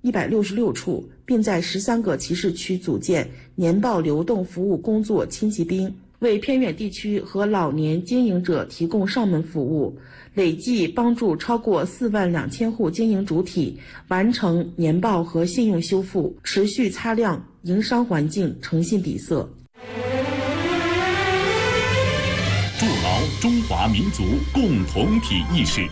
166处，并在13个集市区组建年报流动服务工作轻骑兵，为偏远地区和老年经营者提供上门服务，累计帮助超过42000户经营主体完成年报和信用修复，持续擦亮营商环境诚信底色。 筑牢中华民族共同体意识。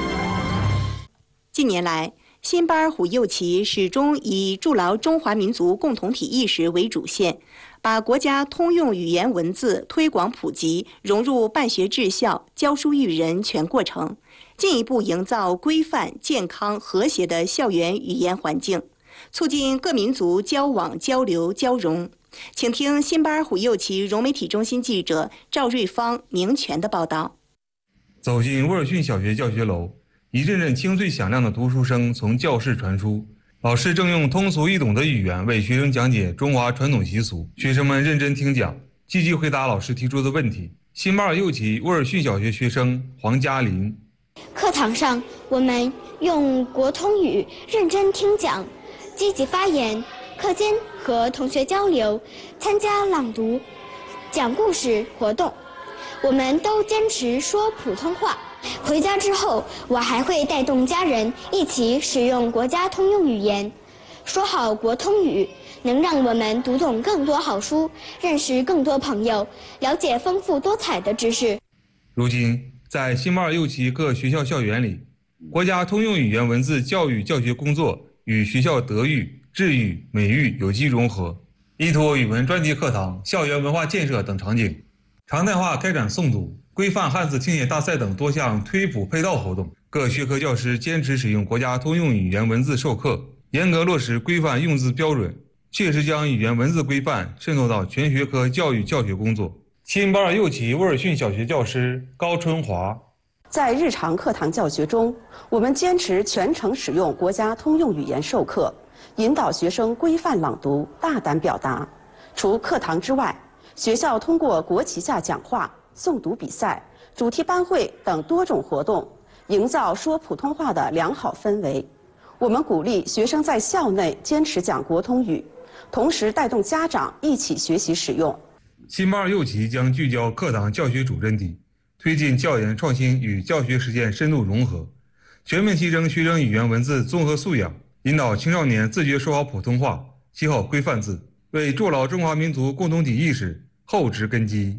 近年来，新巴尔虎右旗始终以筑牢中华民族共同体意识为主线，把国家通用语言文字推广普及融入办学治校、教书育人全过程，进一步营造规范、健康、和谐的校园语言环境，促进各民族交往、交流、交融。请听新巴尔虎右旗融媒体中心记者赵瑞芳、明全的报道。 走进沃尔逊小学教学楼，一阵阵清脆响亮的读书声从教室传出，老师正用通俗易懂的语言为学生讲解中华传统习俗，学生们认真听讲，积极回答老师提出的问题。新巴尔右旗沃尔逊小学学生黄嘉林： 课堂上，我们用国通语认真听讲，积极发言，课间和同学交流，参加朗读、讲故事活动。我们都坚持说普通话。回家之后，我还会带动家人一起使用国家通用语言。说好国通语，能让我们读懂更多好书，认识更多朋友，了解丰富多彩的知识。 如今，在新巴尔右旗各学校校园里，国家通用语言文字教育教学工作与学校德育、智育、美育有机融合，依托语文专题课堂、校园文化建设等场景，常态化开展诵读、规范汉字听写大赛等多项推普配套活动。各学科教师坚持使用国家通用语言文字授课，严格落实规范用字标准，切实将语言文字规范渗透到全学科教育教学工作。新巴尔右旗沃尔逊小学教师高春华： 在日常课堂教学中，我们坚持全程使用国家通用语言授课，引导学生规范朗读、大胆表达。除课堂之外，学校通过国旗下讲话、诵读比赛、主题班会等多种活动，营造说普通话的良好氛围。我们鼓励学生在校内坚持讲国通语，同时带动家长一起学习使用。 新巴尔右旗将聚焦课堂教学主阵地，推进教研创新与教学实践深度融合，全面提升学生语言文字综合素养，引导青少年自觉说好普通话，写好规范字，为筑牢中华民族共同体意识厚植根基。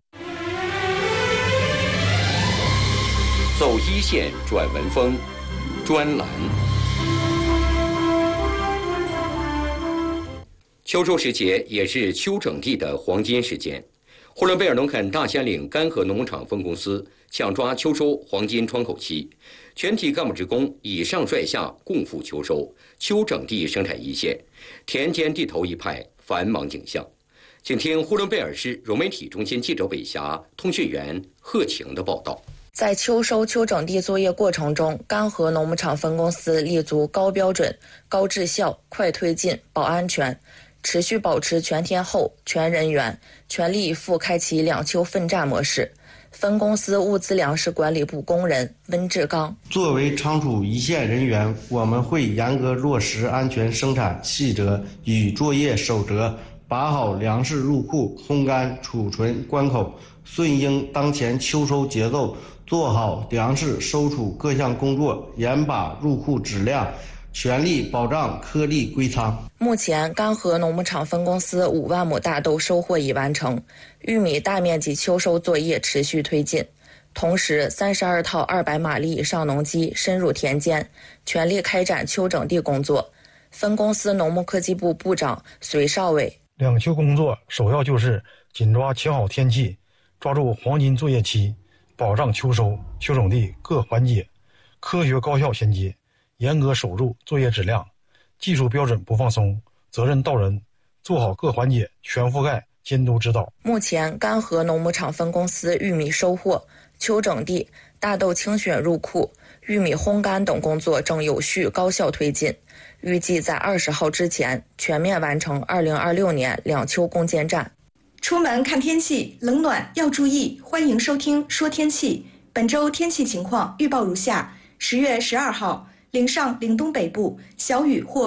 走一线转文风专栏。秋收时节也是秋整地的黄金时间，呼伦贝尔农垦大兴岭干河农场分公司抢抓秋收黄金窗口期，全体干部职工以上率下共赴秋收，秋整地生产一线，田间地头一派繁忙景象。请听呼伦贝尔市融媒体中心记者韦霞、通讯员贺晴的报道。 在秋收秋整地作业过程中，干河农牧场分公司立足高标准、高质效、快推进、保安全，持续保持全天候、全人员、全力以赴开启两秋奋战模式。分公司物资粮食管理部工人温志刚： 作为仓储一线人员，我们会严格落实安全生产细则与作业守则，把好粮食入库、烘干、储存关口，顺应当前秋收节奏，做好粮食收储各项工作，严把入库质量，全力保障颗粒归仓。 目前，干河农牧场分公司5万亩大豆收获已完成，玉米大面积秋收作业持续推进。同时，32套200马力以上农机深入田间，全力开展秋整地工作。分公司农牧科技部部长隋少伟： 两秋工作首要就是紧抓晴好天气，抓住黄金作业期，保障秋收、秋整地各环节科学高效衔接，严格守住作业质量，技术标准不放松，责任到人，做好各环节全覆盖监督指导。 目前，干河农牧场分公司玉米收获、秋整地、大豆清选入库、玉米烘干等工作正有序高效推进，预计在20号之前全面完成2026年两秋攻坚战。 出门看天气，冷暖要注意。欢迎收听说天气。本周天气情况预报如下：10月12号，岭上岭东北部小雨或